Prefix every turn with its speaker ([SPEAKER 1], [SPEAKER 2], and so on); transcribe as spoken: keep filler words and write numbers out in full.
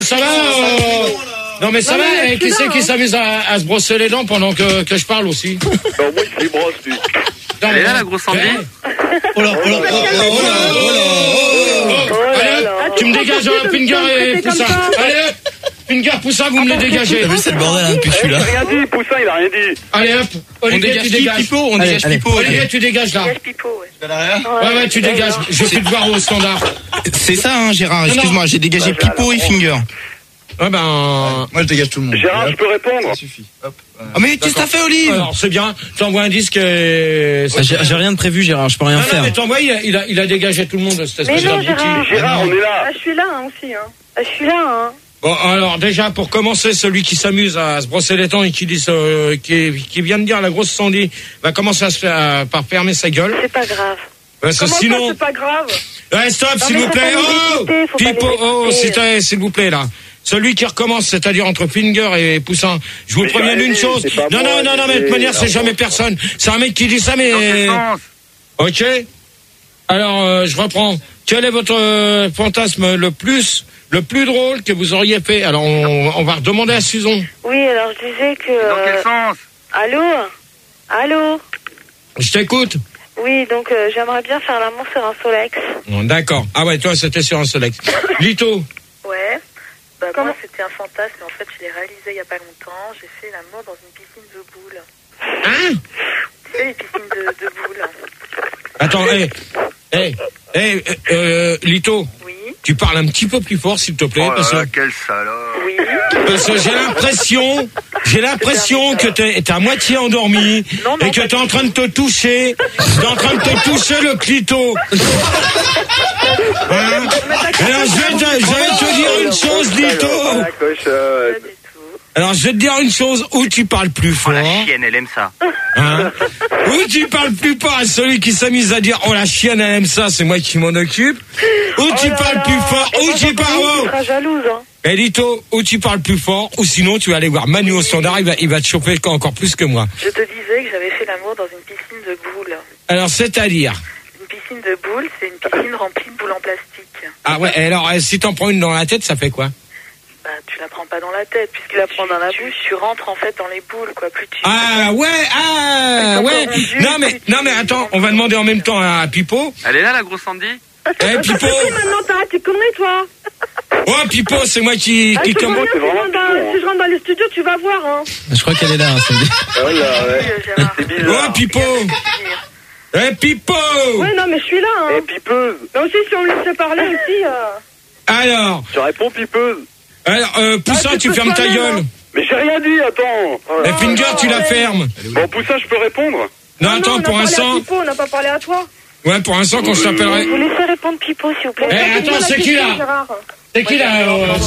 [SPEAKER 1] Ça va euh... Non mais ça non, va, mais et qui c'est qui s'amuse à, à se brosser les dents pendant que, que je parle aussi?
[SPEAKER 2] Non, moi il se brosse, lui.
[SPEAKER 3] Elle est là la grosse Sandy.
[SPEAKER 1] Oh là, oh là, oh là, oh là, oh là. Allez hop, tu me dégages un Finger et Poussin. Allez hop, Finger, Poussin, vous me les dégagez.
[SPEAKER 4] T'as vu, c'est le bordel hein, depuis que je suis là.
[SPEAKER 2] Il a rien dit, Poussin, il a rien dit.
[SPEAKER 1] Allez hop, Olivier, tu dégages.
[SPEAKER 4] Pipo, on dégage Pipo.
[SPEAKER 1] Olivier, tu dégages là. Ouais, ouais, tu dégages. Je vais plus te voir au standard.
[SPEAKER 4] C'est ça, hein, Gérard, excuse-moi, j'ai dégagé Pipo et Finger.
[SPEAKER 1] Ouais ben...
[SPEAKER 4] Moi je dégage tout le monde.
[SPEAKER 2] Gérard, je peux répondre?
[SPEAKER 4] Ça suffit. Hop. Ah mais qu'est-ce que t'as fait, Olive?
[SPEAKER 1] Alors c'est bien, t'envoies un disque et...
[SPEAKER 4] Ah, j'ai, j'ai rien de prévu, Gérard, je peux rien
[SPEAKER 1] non,
[SPEAKER 4] faire.
[SPEAKER 1] Non mais t'envoies, il a, il, a, il a dégagé tout le monde, cette espèce
[SPEAKER 5] mais non,
[SPEAKER 1] d'abruti.
[SPEAKER 5] Gérard,
[SPEAKER 2] Gérard, on est là.
[SPEAKER 5] Ah, je suis là hein, aussi, hein. Ah, je suis là, hein.
[SPEAKER 1] Bon alors déjà pour commencer, celui qui s'amuse à se brosser les dents et qui dit euh, qui, qui vient de dire la grosse Sandy va commencer à se faire, à, par fermer sa gueule.
[SPEAKER 5] C'est pas grave.
[SPEAKER 1] Parce que
[SPEAKER 5] Comment
[SPEAKER 1] sinon...
[SPEAKER 5] ça, c'est pas grave?
[SPEAKER 1] Ouais, stop,
[SPEAKER 5] non,
[SPEAKER 1] s'il vous plaît. Oh, Pipo, oh, s'il, s'il vous plaît là. Celui qui recommence, c'est-à-dire entre Finger et Poussin. Je vous préviens d'une chose. Non, non, non, non, mais de toute manière, c'est jamais personne. C'est un mec qui dit ça, mais... Ok. Alors, euh, je reprends. Quel est votre euh, fantasme le plus, le plus drôle que vous auriez fait? Alors, on, on va redemander à Susan.
[SPEAKER 5] Oui, alors je disais que...
[SPEAKER 3] Dans quel sens?
[SPEAKER 5] Allô? Allô?
[SPEAKER 1] Je t'écoute.
[SPEAKER 5] Oui, donc euh, j'aimerais bien faire l'amour sur un Solex.
[SPEAKER 1] Bon, d'accord. Ah ouais, toi, c'était sur un Solex. Lito.
[SPEAKER 6] Ouais. Bah moi c'était un fantasme, mais en fait je l'ai réalisé il y a pas longtemps. J'ai fait l'amour dans une piscine de boules.
[SPEAKER 1] Hein?
[SPEAKER 6] Tu sais les piscines de, de boules.
[SPEAKER 1] Attends, hé, hé, hé, euh, Lito.
[SPEAKER 6] Oui.
[SPEAKER 1] Tu parles un petit peu plus fort, s'il te plaît.
[SPEAKER 3] Oh là
[SPEAKER 1] parce que...
[SPEAKER 3] là, quel salope.
[SPEAKER 6] Oui.
[SPEAKER 1] Parce que j'ai l'impression, j'ai l'impression que t'es, t'es à moitié endormi
[SPEAKER 6] non, non,
[SPEAKER 1] et que t'es en train de te toucher, t'es en train de te toucher le clito. Hein? Alors je vais, te, je vais te dire une chose, Lito. Alors je vais te dire une chose, où tu parles plus fort.
[SPEAKER 3] Oh la chienne, elle aime ça.
[SPEAKER 1] Hein? Ou tu parles plus fort à celui qui s'amuse à dire oh la chienne elle aime ça, c'est moi qui m'en occupe. Ou
[SPEAKER 5] oh
[SPEAKER 1] tu
[SPEAKER 5] là
[SPEAKER 1] parles
[SPEAKER 5] là.
[SPEAKER 1] plus fort,
[SPEAKER 5] et
[SPEAKER 1] ou tu parles.
[SPEAKER 5] Tu seras jalouse, hein.
[SPEAKER 1] Eh Lito, ou tu parles plus fort, ou sinon tu vas aller voir Manu au standard, il va, il va te chauffer encore plus que moi.
[SPEAKER 6] Je te disais que j'avais fait l'amour dans une piscine de boules.
[SPEAKER 1] Alors c'est-à-dire?
[SPEAKER 6] Une piscine de boules, c'est une piscine remplie de boules en plastique.
[SPEAKER 1] Ah ouais, alors si t'en prends une dans la tête, ça fait quoi?
[SPEAKER 6] Bah, tu la prends pas dans la tête, puisque tu la prends dans la bouche, tu rentres en fait dans les boules, quoi. Plus tu...
[SPEAKER 1] Ah ouais, ah ouais. Non mais, non mais attends, on va demander en même temps à Pipo.
[SPEAKER 3] Elle est là la grosse Sandy?
[SPEAKER 1] Eh Pipo.
[SPEAKER 5] Maintenant t'arrêtes tes conneries, toi.
[SPEAKER 1] Oh Pipo, c'est moi qui,
[SPEAKER 5] ah,
[SPEAKER 1] qui
[SPEAKER 5] comme...
[SPEAKER 1] comme...
[SPEAKER 5] Si je rentre dans, si je rentre dans le studio, tu vas voir, hein.
[SPEAKER 4] Je crois qu'elle est là, hein, Sandy.
[SPEAKER 2] Oh là, ouais. C'est bizarre.
[SPEAKER 1] Oh Pipo. Eh Pipo.
[SPEAKER 5] Ouais, non mais je suis là, hein.
[SPEAKER 2] Eh, pipeuse.
[SPEAKER 5] Mais aussi, si on me laisse parler aussi, euh...
[SPEAKER 1] Alors.
[SPEAKER 2] Tu réponds pipeuse.
[SPEAKER 1] Alors, euh, Poussin, ah, tu, tu fermes ta gueule. Hein.
[SPEAKER 2] Mais j'ai rien dit, attends.
[SPEAKER 1] Et oh, Finger, tu la fermes.
[SPEAKER 2] Bon, Poussin, je peux répondre?
[SPEAKER 1] Non, non attends,
[SPEAKER 5] non,
[SPEAKER 1] pour l'instant.
[SPEAKER 5] On n'a pas parlé à toi.
[SPEAKER 1] Ouais, pour l'instant, qu'on s'appellerait.
[SPEAKER 5] Vous laissez répondre Pipo, s'il vous plaît.
[SPEAKER 1] Eh, attends, c'est qui là? C'est qui là?